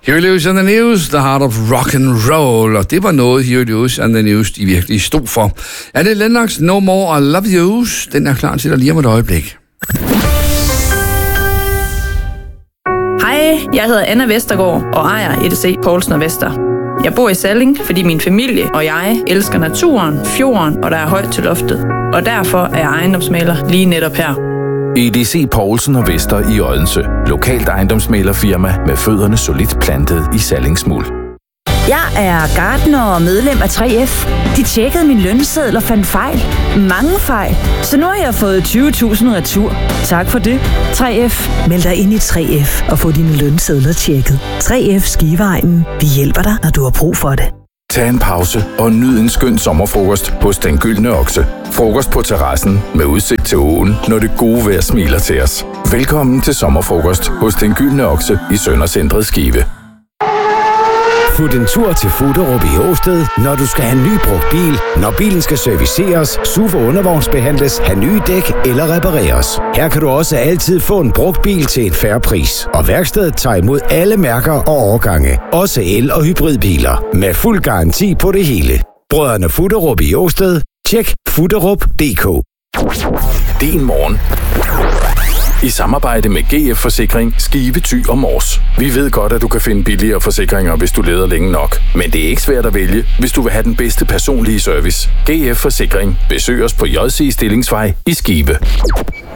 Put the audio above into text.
Huey Lewis and the News, The Heart of Rock and Roll, og det var noget Huey Lewis and the News, de virkelig stod for. Er det Lennox No More I Love Yous? Den er klar til dig lige om et øjeblik. Hej, jeg hedder Anna Vestergaard og ejer EDC Poulsen & Vester. Jeg bor i Salling, fordi min familie og jeg elsker naturen, fjorden og der er højt til loftet. Og derfor er jeg ejendomsmægler lige netop her. EDC Poulsen & Vester i Odense. Lokalt ejendomsmæglerfirma med fødderne solidt plantet i sallingsmuld. Jeg er gartner og medlem af 3F. De tjekkede min lønseddel og fandt fejl. Mange fejl. Så nu har jeg fået 20.000 retur. Tak for det, 3F. Meld dig ind i 3F og få dine lønsedler tjekket. 3F Skiveegnen. Vi hjælper dig, når du har brug for det. Tag en pause og nyd en skøn sommerfrokost hos Den Gyldne Okse. Frokost på terrassen med udsigt til åen, når det gode vejr smiler til os. Velkommen til sommerfrokost hos Den Gyldne Okse i Søndercentret Skive. Fut en tur til Fuderup i Åsted, når du skal have en ny brugt bil, når bilen skal serviceres, SUV og undervognsbehandles, have nye dæk eller repareres. Her kan du også altid få en brugt bil til en fair pris. Og værkstedet tager imod alle mærker og årgange, også el- og hybridbiler, med fuld garanti på det hele. Brødrene Fuderup i Åsted. Tjek fuderup.dk. Din morgen. I samarbejde med GF Forsikring, Skive, Thy og Mors. Vi ved godt, at du kan finde billigere forsikringer, hvis du leder længe nok. Men det er ikke svært at vælge, hvis du vil have den bedste personlige service. GF Forsikring. Besøg os på JC Stillingsvej i Skive.